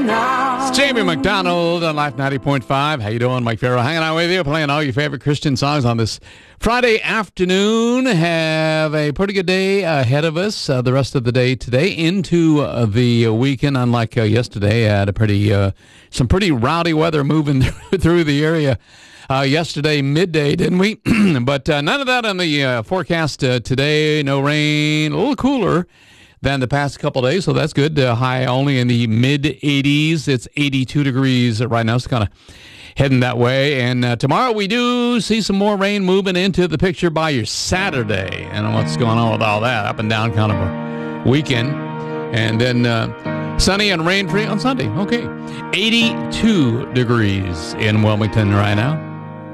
It's Jamie McDonald on Life 90.5. How you doing? Mike Farrell hanging out with you, playing all your favorite Christian songs on this Friday afternoon. Have a pretty good day ahead of us. The rest of the day today into the weekend. Unlike yesterday, I had some pretty rowdy weather moving through the area yesterday midday, didn't we? But none of that on the forecast today. No rain. A little cooler than the past couple days, so that's good. High only in the mid-80s. It's 82 degrees right now. It's kind of heading that way. And tomorrow we do see some more rain moving into the picture by your Saturday. And what's going on with all that? Up and down kind of a weekend. And then sunny and rain-free on Sunday. Okay. 82 degrees in Wilmington right now.